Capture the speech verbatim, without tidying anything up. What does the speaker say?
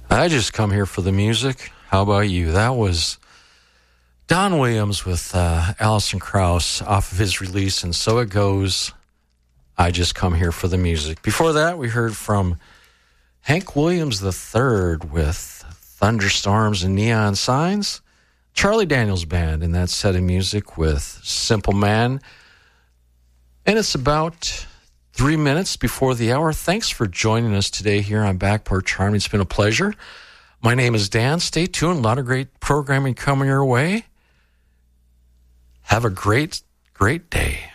I just come here for the music. How about you? That was Don Williams with uh, Alison Krauss off of his release, and So It Goes. I just come here for the music. Before that, we heard from Hank Williams the third with Thunderstorms and Neon Signs. Charlie Daniels Band in that set of music with Simple Man. And it's about three minutes before the hour. Thanks for joining us today here on Back Porch Harmony. It's been a pleasure. My name is Dan. Stay tuned. A lot of great programming coming your way. Have a great, great day.